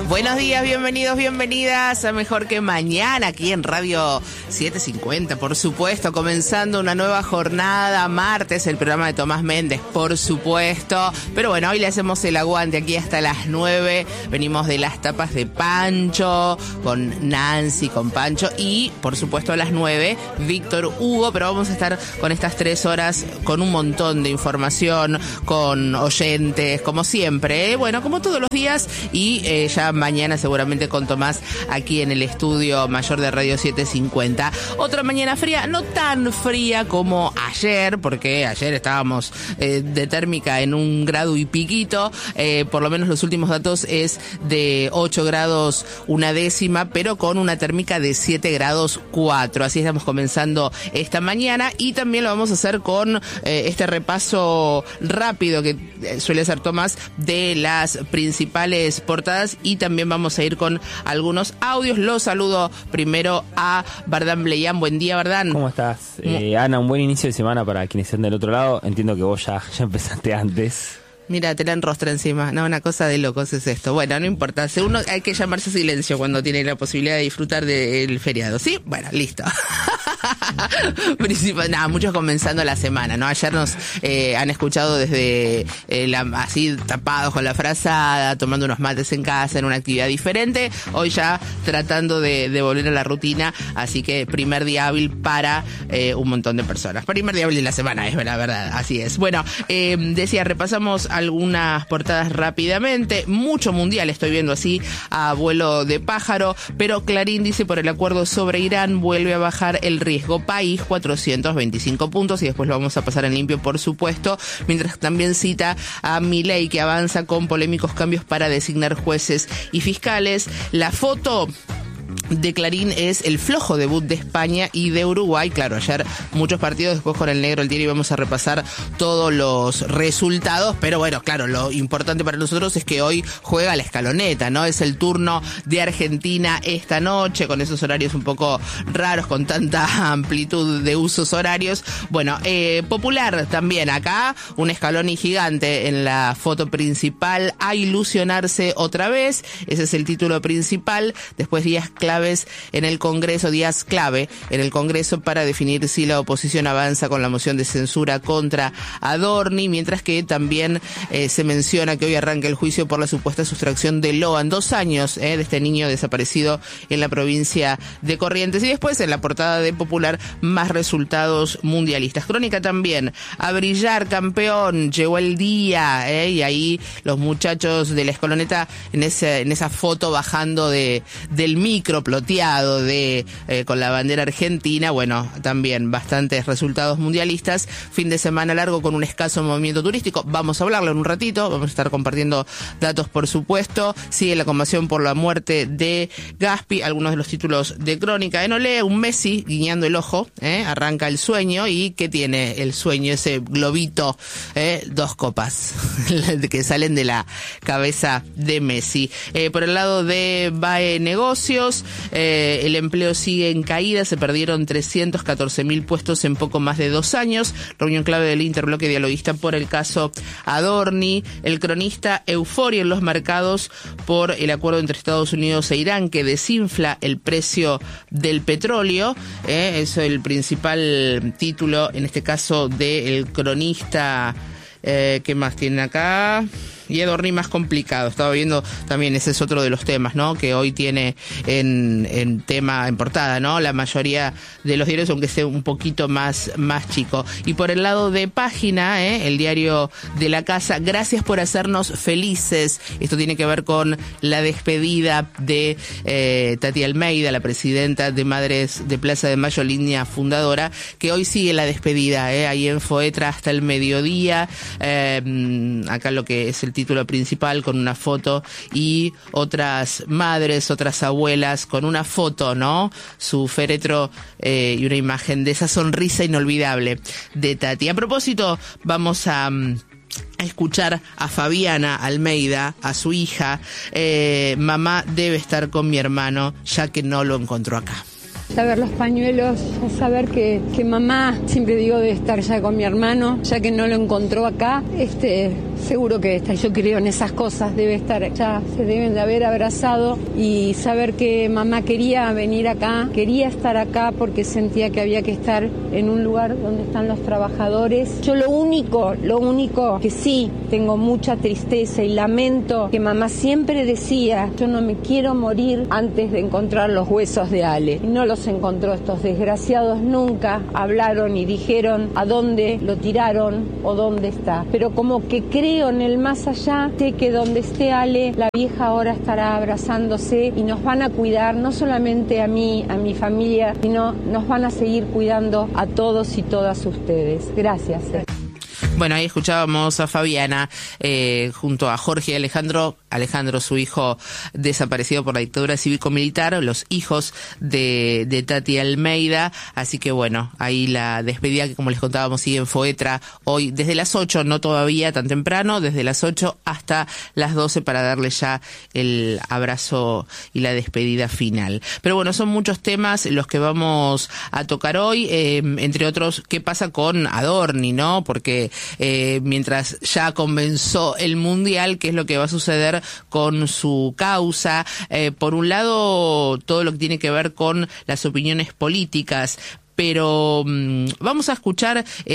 Buenos días, bienvenidos, bienvenidas a Mejor que Mañana, aquí en Radio 750, por supuesto, comenzando una nueva jornada, martes, el programa de Tomás Méndez, por supuesto, pero bueno, hoy le hacemos el aguante aquí hasta las 9, venimos de las tapas de Pancho, con Nancy, con Pancho, y por supuesto a las 9, Víctor Hugo, pero vamos a estar con estas 3 horas con un montón de información, con oyentes, como siempre, bueno, como todos los días, y ya mañana seguramente con Tomás aquí en el estudio mayor de Radio 750. Otra mañana fría, no tan fría como ayer, porque ayer estábamos de térmica en 1 grado y piquito, por lo menos los últimos datos es de 8 grados 1/10, pero con una térmica de 7 grados 4. Así estamos comenzando esta mañana y también lo vamos a hacer con este repaso rápido que suele hacer Tomás de las principales portadas y también vamos a ir con algunos audios. Los saludo primero a Bardán Bleyán. Buen día, Bardán. ¿Cómo estás? Ana, un buen inicio de semana para quienes están del otro lado. Entiendo que vos ya empezaste antes. Mira, te la enrostra encima. No, una cosa de locos es esto. Bueno, no importa. Uno hay que llamarse a silencio cuando tiene la posibilidad de disfrutar del feriado. ¿Sí? Bueno, listo. Nada, muchos comenzando la semana, ¿no? Ayer nos han escuchado desde así tapados con la frazada, tomando unos mates en casa, en una actividad diferente. Hoy ya tratando de volver a la rutina, así que primer día hábil para un montón de personas. Primer día hábil de la semana, es la verdad, así es. Bueno, decía, repasamos algunas portadas rápidamente. Mucho mundial estoy viendo así a vuelo de pájaro, pero Clarín dice: por el acuerdo sobre Irán vuelve a bajar el riesgo país 425 puntos, y después lo vamos a pasar en limpio, por supuesto, mientras también cita a Milei, que avanza con polémicos cambios para designar jueces y fiscales. La foto de Clarín es el flojo debut de España y de Uruguay. Claro, ayer muchos partidos, después con el negro el diario vamos a repasar todos los resultados, pero bueno, claro, lo importante para nosotros es que hoy juega la escaloneta, ¿no? Es el turno de Argentina esta noche, con esos horarios un poco raros, con tanta amplitud de usos horarios. Bueno, Popular también acá, un Scaloni gigante en la foto principal, a ilusionarse otra vez, ese es el título principal. Después días claves en el Congreso, días clave en el Congreso para definir si la oposición avanza con la moción de censura contra Adorni, mientras que también se menciona que hoy arranca el juicio por la supuesta sustracción de Loan, 2 años de este niño desaparecido en la provincia de Corrientes. Y después en la portada de Popular, más resultados mundialistas. Crónica también, a brillar campeón, llegó el día, y ahí los muchachos de la escoloneta en esa foto bajando del micro ploteado con la bandera argentina. Bueno, también bastantes resultados mundialistas. Fin de semana largo con un escaso movimiento turístico. Vamos a hablarlo en un ratito. Vamos a estar compartiendo datos, por supuesto. Sigue la conmoción por la muerte de Gaspi. Algunos de los títulos de Crónica. En Olé, un Messi guiñando el ojo. Arranca el sueño. ¿Y qué tiene el sueño? Ese globito. 2 copas que salen de la cabeza de Messi. Por el lado de BAE Negocios, el empleo sigue en caída, se perdieron 314.000 puestos en poco más de 2 años. Reunión clave del interbloque dialoguista por el caso Adorni. El Cronista, euforia en los mercados por el acuerdo entre Estados Unidos e Irán que desinfla el precio del petróleo. Es el principal título, en este caso, del Cronista. ¿Qué más tienen acá? Y Adorni más complicado. Estaba viendo también, ese es otro de los temas, ¿no? Que hoy tiene en portada, ¿no? La mayoría de los diarios, aunque sea un poquito más chico. Y por el lado de Página, el diario de la casa, gracias por hacernos felices. Esto tiene que ver con la despedida de Tati Almeida, la presidenta de Madres de Plaza de Mayo, línea fundadora, que hoy sigue la despedida, ahí en Foetra hasta el mediodía. Acá lo que es el título principal, con una foto y otras madres, otras abuelas con una foto, ¿no? Su féretro y una imagen de esa sonrisa inolvidable de Tati. A propósito, vamos a escuchar a Fabiana Almeida, a su hija. Mamá debe estar con mi hermano ya que no lo encontró acá. Saber los pañuelos, saber que mamá, siempre digo, debe estar ya con mi hermano, ya que no lo encontró acá. seguro que está, yo creo en esas cosas, debe estar, ya se deben de haber abrazado y saber que mamá quería venir acá, quería estar acá porque sentía que había que estar en un lugar donde están los trabajadores. Yo lo único que sí tengo mucha tristeza y lamento que mamá siempre decía, yo no me quiero morir antes de encontrar los huesos de Ale. Y no los encontró, estos desgraciados nunca hablaron y dijeron a dónde lo tiraron o dónde está. Pero como que creo en el más allá, sé que donde esté Ale, la vieja ahora estará abrazándose y nos van a cuidar, no solamente a mí, a mi familia, sino nos van a seguir cuidando a todos y todas ustedes. Gracias. Bueno, ahí escuchábamos a Fabiana junto a Jorge y Alejandro, su hijo desaparecido por la dictadura cívico-militar, los hijos de Tati Almeida. Así que bueno, ahí la despedida que, como les contábamos, sigue en Foetra hoy desde las 8, no todavía tan temprano, desde las 8 hasta las 12 para darle ya el abrazo y la despedida final. Pero bueno, son muchos temas los que vamos a tocar hoy, entre otros, qué pasa con Adorni, ¿no? Porque mientras ya comenzó el Mundial, ¿qué es lo que va a suceder con su causa? Por un lado, todo lo que tiene que ver con las opiniones políticas, pero vamos a escuchar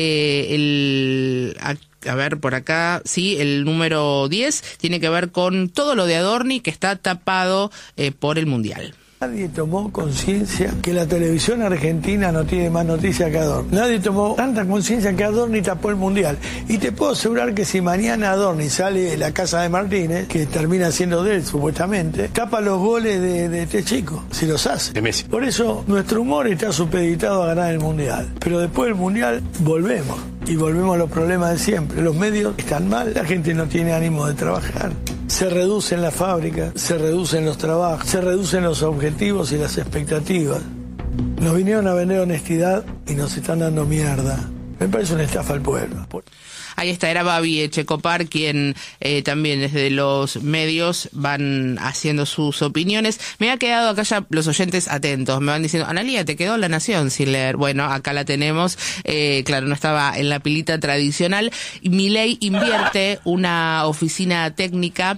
a ver, por acá, sí, el número 10 tiene que ver con todo lo de Adorni que está tapado por el Mundial. Nadie tomó conciencia que la televisión argentina no tiene más noticias que Adorni. Nadie tomó tanta conciencia que Adorni tapó el Mundial. Y te puedo asegurar que si mañana Adorni sale de la casa de Martínez, que termina siendo de él supuestamente, tapa los goles de este chico, si los hace. De Messi. Por eso nuestro humor está supeditado a ganar el Mundial. Pero después del Mundial volvemos. Y volvemos a los problemas de siempre. Los medios están mal, la gente no tiene ánimo de trabajar. Se reducen las fábricas, se reducen los trabajos, se reducen los objetivos y las expectativas. Nos vinieron a vender honestidad y nos están dando mierda. Me parece una estafa al pueblo. Ahí está, era Babi Echecopar quien también desde los medios van haciendo sus opiniones. Me ha quedado acá ya los oyentes atentos, me van diciendo, Analía, te quedó La Nación sin leer. Bueno, acá la tenemos, claro, no estaba en la pilita tradicional. Milei interviene, una oficina técnica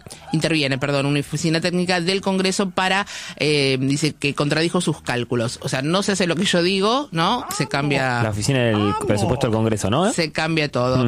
del Congreso para, dice que contradijo sus cálculos. O sea, no se hace lo que yo digo, ¿no? Se cambia... La oficina del presupuesto del Congreso, ¿no? Se cambia todo.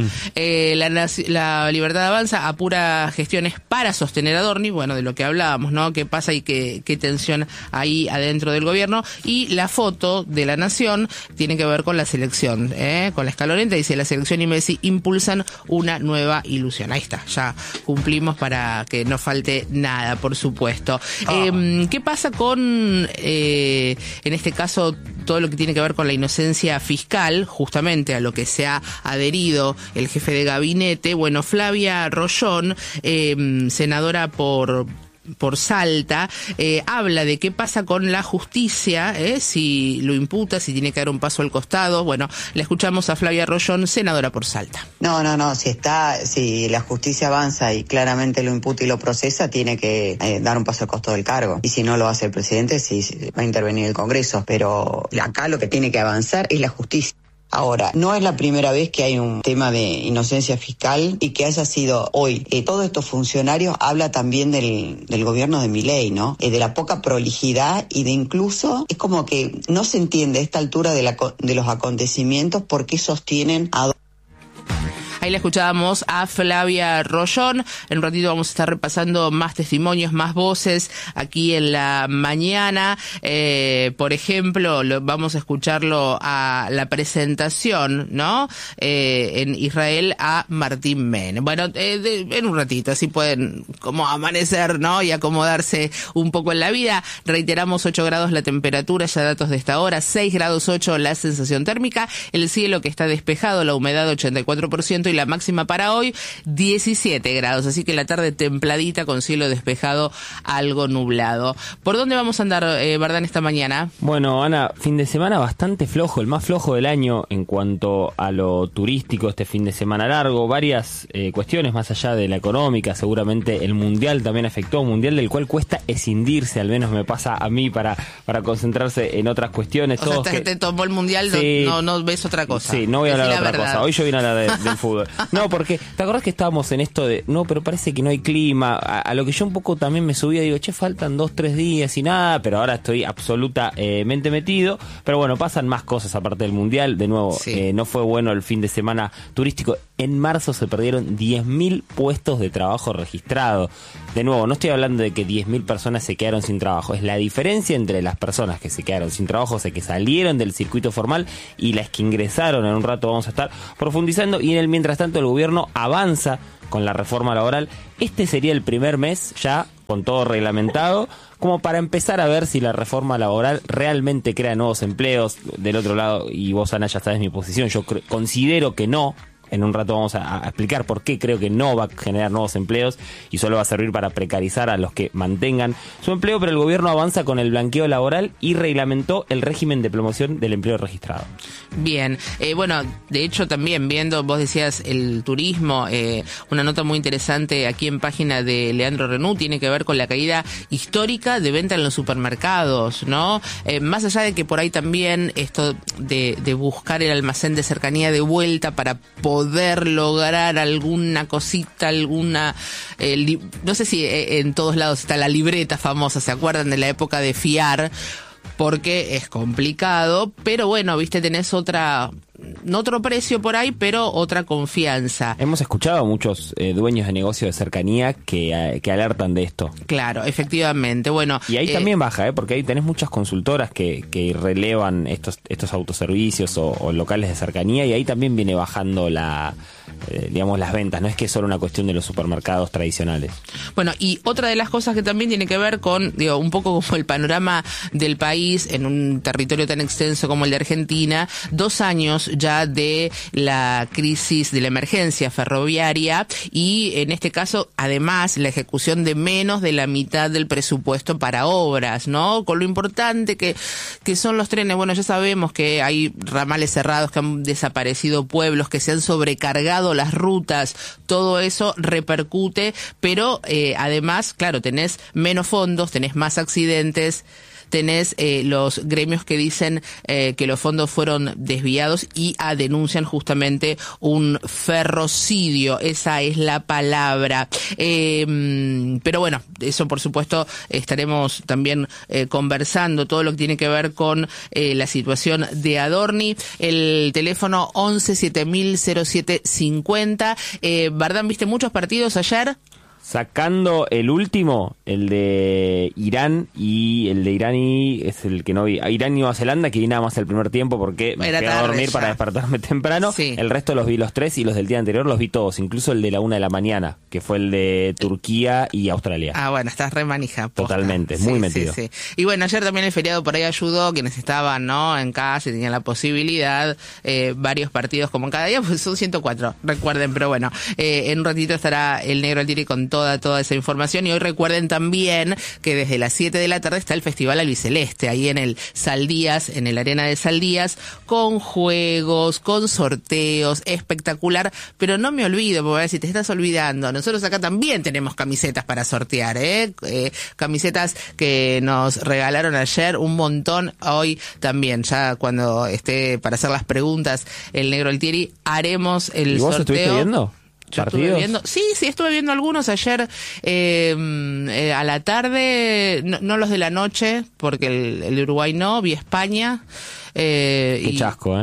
La Libertad Avanza apura gestiones para sostener a Adorni, bueno, de lo que hablábamos, ¿no? ¿Qué pasa y qué tensión hay adentro del gobierno? Y la foto de La Nación tiene que ver con la selección, con la escaloneta, dice, la selección y Messi impulsan una nueva ilusión. Ahí está, ya cumplimos para que no falte nada, por supuesto. ¿Qué pasa con, en este caso, todo lo que tiene que ver con la inocencia fiscal, justamente a lo que se ha adherido el jefe de gabinete? Bueno, Flavia Rollón, senadora por Salta, habla de qué pasa con la justicia, si lo imputa, si tiene que dar un paso al costado. Bueno, le escuchamos a Flavia Rollón, senadora por Salta. No, si la justicia avanza y claramente lo imputa y lo procesa, tiene que dar un paso al costado del cargo. Y si no lo hace el presidente, sí va a intervenir el Congreso. Pero acá lo que tiene que avanzar es la justicia. Ahora, no es la primera vez que hay un tema de inocencia fiscal y que haya sido hoy. Todos estos funcionarios habla también del gobierno de Milei, ¿no? De la poca prolijidad y de incluso, es como que no se entiende a esta altura de los acontecimientos por qué sostienen a... Ahí le escuchábamos a Flavia Rollón. En un ratito vamos a estar repasando más testimonios, más voces aquí en la mañana. Por ejemplo, vamos a escucharlo a la presentación, ¿no? En Israel a Martín Menem. Bueno, en un ratito, así pueden como amanecer, ¿no? Y acomodarse un poco en la vida. Reiteramos, 8 grados la temperatura, ya datos de esta hora, 6 grados 8 la sensación térmica, el cielo que está despejado, la humedad 84%, y la máxima para hoy 17 grados, así que la tarde templadita con cielo despejado, algo nublado. ¿Por dónde vamos a andar, Bardán, esta mañana? Bueno, Ana, fin de semana bastante flojo, el más flojo del año en cuanto a lo turístico, este fin de semana largo, varias cuestiones más allá de la económica, seguramente el Mundial también afectó, un Mundial del cual cuesta escindirse, al menos me pasa a mí, para concentrarse en otras cuestiones. O sea, te tomó el Mundial, sí, no ves otra cosa. Sí, no voy a hablar de otra cosa, hoy yo vine a hablar del fútbol. fútbol. No, porque ¿te acordás que estábamos en esto de no, pero parece que no hay clima? A lo que yo un poco también me subía, digo, che, faltan 2-3 días y nada, pero ahora estoy absolutamente metido. Pero bueno, pasan más cosas aparte del Mundial. De nuevo, sí. No fue bueno el fin de semana turístico. En marzo se perdieron 10.000 puestos de trabajo registrados. De nuevo, no estoy hablando de que 10.000 personas se quedaron sin trabajo. Es la diferencia entre las personas que se quedaron sin trabajo, o sea, que salieron del circuito formal, y las que ingresaron. En un rato vamos a estar profundizando. Y en el mientras tanto el gobierno avanza con la reforma laboral. Este sería el primer mes ya con todo reglamentado, como para empezar a ver si la reforma laboral realmente crea nuevos empleos. Del otro lado, y vos, Ana, ya sabes mi posición, yo considero que no. En un rato vamos a explicar por qué creo que no va a generar nuevos empleos y solo va a servir para precarizar a los que mantengan su empleo, pero el gobierno avanza con el blanqueo laboral y reglamentó el régimen de promoción del empleo registrado. Bien, bueno, de hecho también viendo, vos decías el turismo, una nota muy interesante aquí en página de Leandro Renú tiene que ver con la caída histórica de venta en los supermercados, ¿no? Más allá de que por ahí también esto de buscar el almacén de cercanía de vuelta para poder lograr alguna cosita, alguna... no sé si en todos lados está la libreta famosa, ¿se acuerdan de la época de fiar? Porque es complicado, pero bueno, viste, tenés no otro precio por ahí, pero otra confianza. Hemos escuchado a muchos dueños de negocios de cercanía que alertan de esto. Claro, efectivamente. Bueno, y ahí también baja, porque ahí tenés muchas consultoras que relevan estos autoservicios o locales de cercanía, y ahí también viene bajando las ventas. No es que es solo una cuestión de los supermercados tradicionales. Bueno, y otra de las cosas que también tiene que ver con, un poco como el panorama del país en un territorio tan extenso como el de Argentina, 2 años ya de la crisis, de la emergencia ferroviaria, y en este caso, además, la ejecución de menos de la mitad del presupuesto para obras, ¿no? Con lo importante que son los trenes. Bueno, ya sabemos que hay ramales cerrados, que han desaparecido pueblos, que se han sobrecargado las rutas, todo eso repercute, pero además, claro, tenés menos fondos, tenés más accidentes, tenés los gremios que dicen que los fondos fueron desviados y denuncian justamente un ferrocidio, esa es la palabra. Pero bueno, eso por supuesto estaremos también conversando, todo lo que tiene que ver con la situación de Adorni. El teléfono 11 7000 0750. Bardán, ¿viste muchos partidos ayer? Sacando el último, el de Irán, y el de Irán es el que no vi. Irán y Nueva Zelanda, que vi nada más el primer tiempo porque me fui a dormir para despertarme temprano. Sí. El resto los vi los 3, y los del día anterior los vi todos, incluso el de la 1 de la mañana, que fue el de Turquía y Australia. Bueno, estás re manija. Posta. Totalmente, muy metido. Sí. Y bueno, ayer también el feriado por ahí ayudó, quienes estaban, ¿no?, en casa y tenían la posibilidad, varios partidos como en cada día, pues son 104, recuerden, pero bueno, en un ratito estará el Negro Altieri con toda esa información. Y hoy recuerden también que desde las 7 de la tarde está el Festival Albiceleste, ahí en el Saldías, en el Arena de Saldías, con juegos, con sorteos, espectacular. Pero no me olvido, porque a ver si te estás olvidando, nosotros acá también tenemos camisetas para sortear, camisetas que nos regalaron ayer un montón. Hoy también, ya cuando esté para hacer las preguntas el Negro Altieri, haremos el sorteo. ¿Y vos estuviste viendo? Yo estuve viendo, sí, estuve viendo algunos ayer a la tarde, no los de la noche, porque el de Uruguay no, vi España. Qué chasco,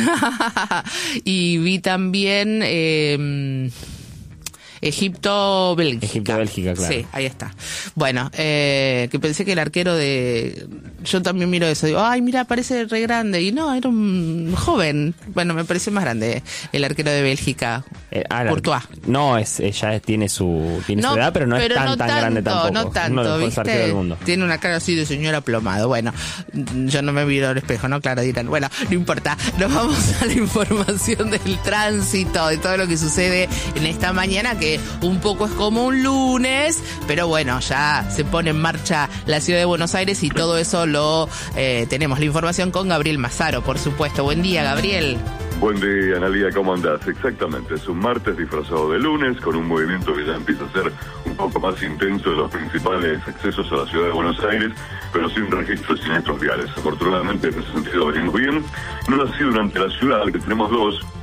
Y vi también Egipto-Bélgica. Egipto-Bélgica, claro. Sí, ahí está. Bueno, que pensé que el arquero de... Yo también miro eso, digo, ay, mira, parece re grande. Y no, era un joven. Bueno, me parece más grande el arquero de Bélgica, Courtois. No, ya tiene su edad, pero no es tan grande tampoco. No tanto, ¿viste? Del mundo. Tiene una cara así de señor aplomado. Bueno, yo no me miro al espejo, ¿no? Claro, dirán. Bueno, no importa. Nos vamos a la información del tránsito, de todo lo que sucede en esta mañana, que un poco es como un lunes, pero bueno, ya se pone en marcha la ciudad de Buenos Aires y todo eso lo tenemos la información con Gabriel Mazaro, por supuesto. Buen día, Gabriel. Buen día, Analía, ¿cómo andás? Exactamente, es un martes disfrazado de lunes, con un movimiento que ya empieza a ser un poco más intenso de los principales accesos a la ciudad de Buenos Aires, pero sin registros de siniestros viales. Afortunadamente, en ese sentido venimos bien. No así durante la ciudad, que tenemos dos.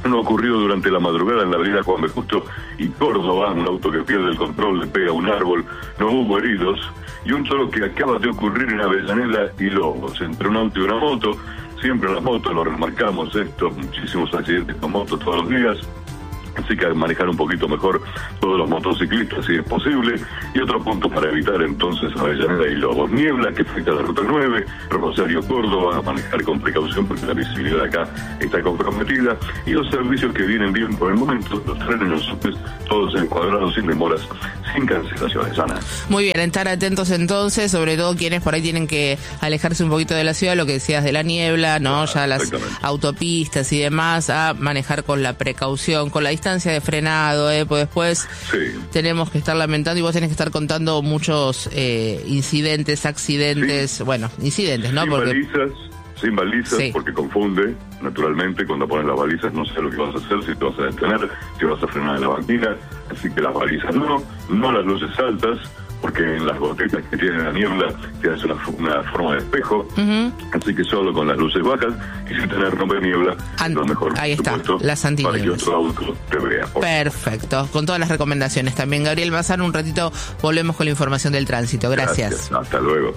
Uno ocurrido durante la madrugada en la avenida Juan B. Justo y Córdoba, un auto que pierde el control, le pega a un árbol, no hubo heridos, y un solo que acaba de ocurrir en Avellaneda y Lobos, entre un auto y una moto. Siempre las motos, lo remarcamos esto, muchísimos accidentes con motos todos los días, así que manejar un poquito mejor todos los motociclistas si es posible. Y otro punto para evitar entonces Avellaneda y Lobos: niebla que afecta a la ruta 9, Rosario, Córdoba, a manejar con precaución porque la visibilidad acá está comprometida, y los servicios que vienen bien por el momento, los trenes, los subtes, todos encuadrados sin demoras, sin cancelaciones. Ana. Muy bien, estar atentos entonces, sobre todo quienes por ahí tienen que alejarse un poquito de la ciudad, lo que decías de la niebla, ¿no? Ya las autopistas y demás, a manejar con la precaución, con la distancia de frenado, pues después tenemos que estar lamentando, y vos tenés que estar contando muchos incidentes, accidentes, bueno, incidentes, ¿no? Sin balizas, porque confunde, naturalmente, cuando pones las balizas no sé lo que vas a hacer, si te vas a detener, si vas a frenar en la banquina, así que las balizas no las luces altas, porque en las gotetas que tiene la niebla tienes una forma de espejo, así que solo con las luces bajas y sin tener rompeniebla, lo mejor. Ahí está, las antinieblas. Para que otro auto te vea. Perfecto, con todas las recomendaciones también. Gabriel Mazán, un ratito volvemos con la información del tránsito. Gracias. Hasta luego.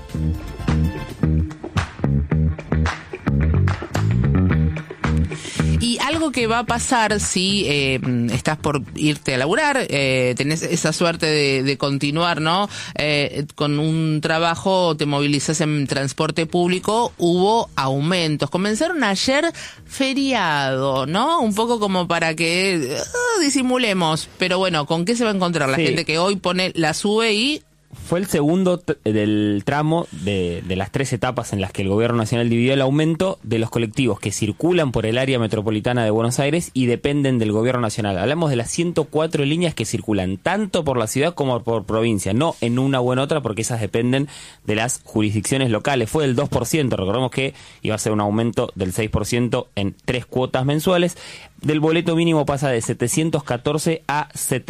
Y algo que va a pasar si estás por irte a laburar, tenés esa suerte de continuar, ¿no? Con un trabajo, te movilizás en transporte público, hubo aumentos. Comenzaron ayer feriado, ¿no? Un poco como para que disimulemos. Pero bueno, ¿con qué se va a encontrar la gente que hoy la sube y... Fue el segundo del tramo de las 3 etapas en las que el Gobierno Nacional dividió el aumento de los colectivos que circulan por el área metropolitana de Buenos Aires y dependen del Gobierno Nacional. Hablamos de las 104 líneas que circulan tanto por la ciudad como por provincia, no en una o en otra, porque esas dependen de las jurisdicciones locales. Fue del 2%, recordemos que iba a ser un aumento del 6% en 3 cuotas mensuales. Del boleto mínimo pasa de 714 a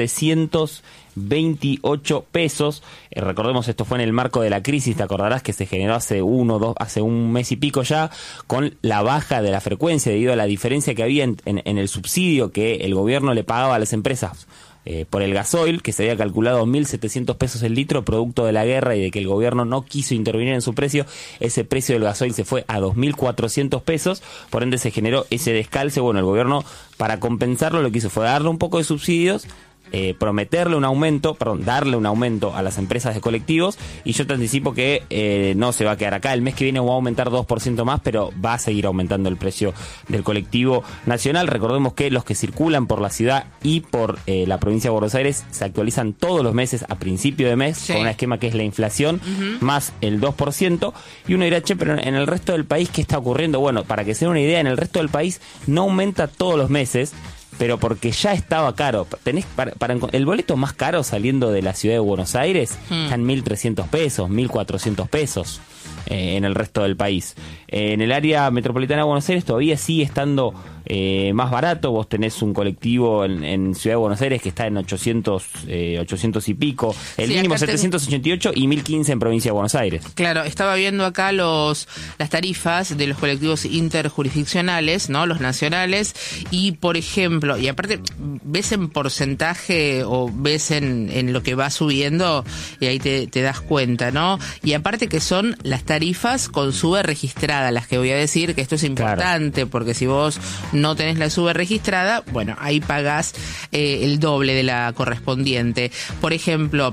728 pesos. Recordemos, esto fue en el marco de la crisis, te acordarás que se generó hace un mes y pico ya, con la baja de la frecuencia debido a la diferencia que había en el subsidio que el gobierno le pagaba a las empresas por el gasoil, que se había calculado 1.700 pesos el litro, producto de la guerra y de que el gobierno no quiso intervenir en su precio. Ese precio del gasoil se fue a 2.400 pesos, por ende se generó ese descalce. Bueno, el gobierno, para compensarlo, lo que hizo fue darle un poco de subsidios, darle un aumento a las empresas de colectivos, y yo te anticipo que no se va a quedar acá. El mes que viene va a aumentar 2% más, pero va a seguir aumentando el precio del colectivo nacional. Recordemos que los que circulan por la ciudad y por la provincia de Buenos Aires se actualizan todos los meses a principio de mes, con un esquema que es la inflación más el 2%, y uno dirá, pero en el resto del país, ¿qué está ocurriendo? Bueno, para que se den una idea, en el resto del país no aumenta todos los meses, pero porque ya estaba caro. Tenés para el boleto más caro saliendo de la ciudad de Buenos Aires, están 1.300 pesos, 1.400 pesos en el resto del país. En el área metropolitana de Buenos Aires todavía sigue estando más barato. Vos tenés un colectivo en Ciudad de Buenos Aires que está en 800 y pico, el mínimo 788 y 1.015 en provincia de Buenos Aires. Claro, estaba viendo acá las tarifas de los colectivos interjurisdiccionales, ¿no? Los nacionales, y por ejemplo, y aparte ves en porcentaje o ves en lo que va subiendo, y ahí te das cuenta, ¿no? Y aparte que son las tarifas con SUBE registrada, las que voy a decir, que esto es importante, porque si vos no tenés la SUBE registrada, bueno, ahí pagás el doble de la correspondiente. Por ejemplo,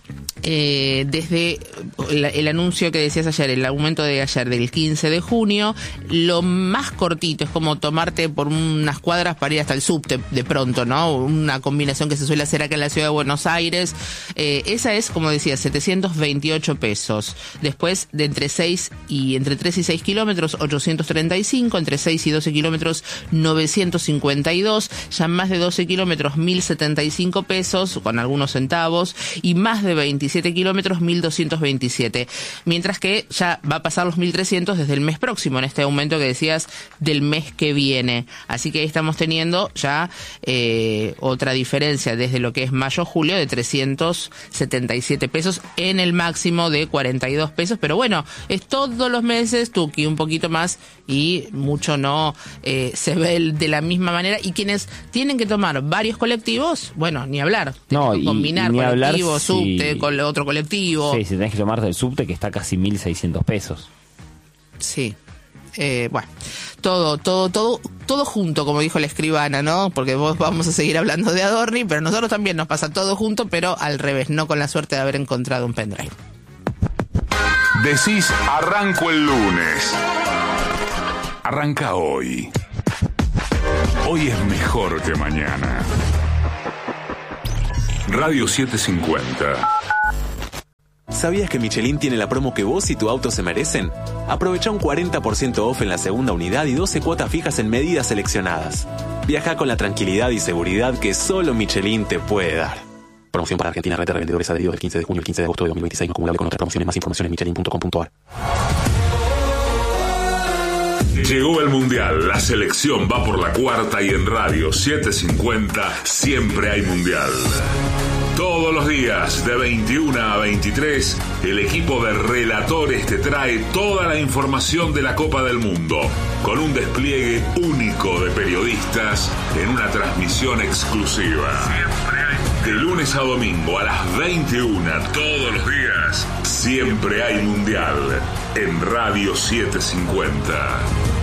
desde el anuncio que decías ayer, el aumento de ayer del 15 de junio, lo más cortito es como tomarte por unas cuadras para ir hasta el subte de pronto, ¿no? Una combinación que se suele hacer acá en la ciudad de Buenos Aires. Esa es, como decía, 728 pesos. Después, de entre 3 y 6 kilómetros, 835, entre 6 y 12 kilómetros, 952, ya más de 12 kilómetros, 1.075 pesos, con algunos centavos, y más de 25 67 kilómetros, 1.227. Mientras que ya va a pasar los 1.300 desde el mes próximo, en este aumento que decías del mes que viene. Así que ahí estamos teniendo ya otra diferencia desde lo que es mayo-julio de 377 pesos en el máximo de 42 pesos. Pero bueno, es todos los meses, Tuki, un poquito más y mucho no se ve de la misma manera. Y quienes tienen que tomar varios colectivos, bueno, ni hablar. No, que combinar ni colectivo, hablar subte, con otro colectivo. Sí, si tenés que tomar del subte, que está casi 1.600 pesos. Sí. Bueno, todo junto, como dijo la escribana, ¿no? Porque vos vamos a seguir hablando de Adorni, pero nosotros también nos pasa todo junto, pero al revés, no con la suerte de haber encontrado un pendrive. Decís, arranco el lunes. Arranca hoy. Hoy es mejor que mañana. Radio 750. ¿Sabías que Michelin tiene la promo que vos y tu auto se merecen? Aprovecha un 40% off en la segunda unidad y 12 cuotas fijas en medidas seleccionadas. Viaja con la tranquilidad y seguridad que solo Michelin te puede dar. Promoción para Argentina, red de revendedores adheridos del 15 de junio al 15 de agosto de 2026, no acumulable con otras promociones. Más información en michelin.com.ar. Llegó el Mundial, la selección va por la cuarta y en Radio 750 siempre hay Mundial. Todos los días, de 21 a 23, el equipo de relatores te trae toda la información de la Copa del Mundo, con un despliegue único de periodistas en una transmisión exclusiva. De lunes a domingo a las 21, todos los días, siempre hay Mundial en Radio 750.